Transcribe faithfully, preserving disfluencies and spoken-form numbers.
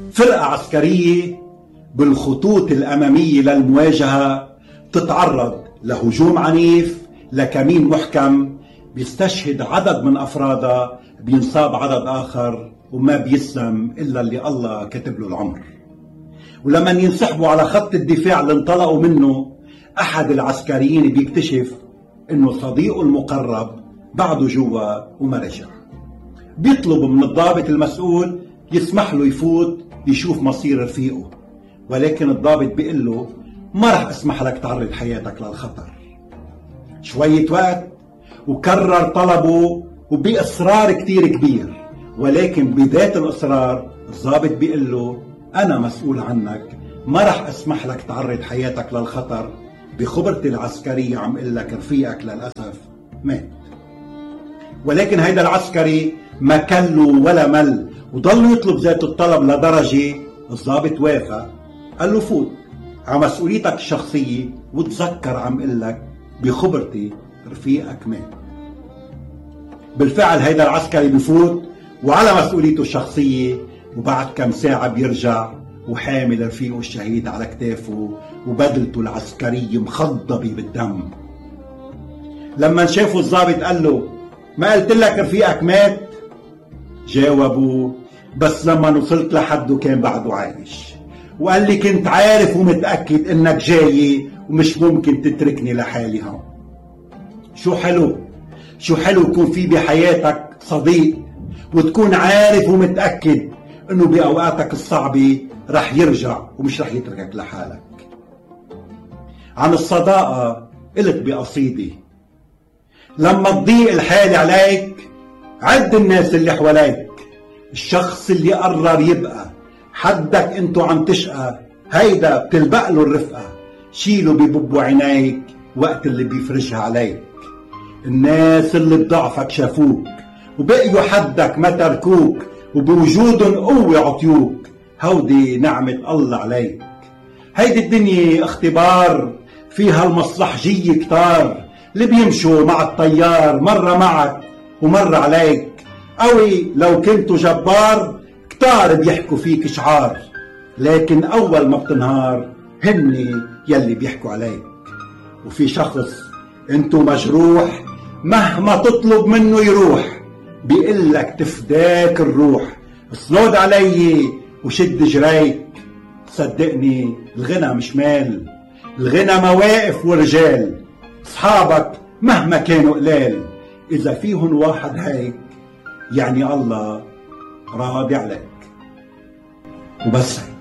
فرقة عسكرية بالخطوط الأمامية للمواجهة تتعرض لهجوم عنيف لكمين محكم بيستشهد عدد من أفرادها، بينصاب عدد آخر، وما بيسلم إلا اللي الله كتب له العمر. ولما ينسحبوا على خط الدفاع اللي انطلقوا منه، أحد العسكريين بيكتشف إنه صديقه المقرب بعده جوا وما رجع. بيطلب من الضابط المسؤول يسمح له يفوت يشوف مصير رفيقه، ولكن الضابط بيقول له ما رح اسمح لك تعرض حياتك للخطر. شوية وقت وكرر طلبه وبإصرار كتير كبير، ولكن بذات الإصرار الضابط بيقول له أنا مسؤول عنك، ما رح اسمح لك تعرض حياتك للخطر. بخبرتي العسكرية عم قل لك رفيقك للأسف مات. ولكن هيدا العسكري ما كله ولا مل وضل يطلب ذات الطلب لدرجة الضابط وافق، قال له فوت على مسؤوليتك الشخصية وتذكر عم قل لك بخبرتي رفيقك مات. بالفعل هيدا العسكري بفوت وعلى مسؤوليته الشخصية، وبعد كم ساعة بيرجع وحامل رفيقه الشهيد على كتافه وبدلته العسكرية مخضبة بالدم. لما شافوا الضابط قال له ما قلت لك رفيقك مات؟ جاوبوا بس لما وصلت لحده كان بعده عايش، وقال لي كنت عارف ومتأكد انك جاي ومش ممكن تتركني لحالي هون. شو حلو شو حلو يكون في بحياتك صديق وتكون عارف ومتأكد انه بأوقاتك الصعبة رح يرجع ومش رح يتركك لحالك. عن الصداقة قلت بقصيدة لما تضيق الحال عليك عد الناس اللي حواليك، الشخص اللي قرر يبقى حدك انتو عم تشقى هيدا بتلبق له الرفقة، شيله ببب عينيك وقت اللي بيفرجها عليك. الناس اللي بضعفك شافوك وبقيوا حدك ما تركوك، وبوجودن قوة عطيوك، هودي نعمة الله عليك. هيدي الدنيا اختبار فيها المصلحجية كتار، اللي بيمشوا مع الطيار مرة معك ومرة عليك. قوي لو كنتوا جبار كتار بيحكوا فيك شعار، لكن أول ما بتنهار هني يلي بيحكوا عليك. وفي شخص انتو مجروح مهما تطلب منه يروح، بيقلك تفداك الروح، صلود علي وشد جريك. صدقني الغنى مش مال، الغنى مواقف ورجال، اصحابك مهما كانوا قلال، اذا فيهن واحد هيك يعني الله راضي عليك. وبس هيك.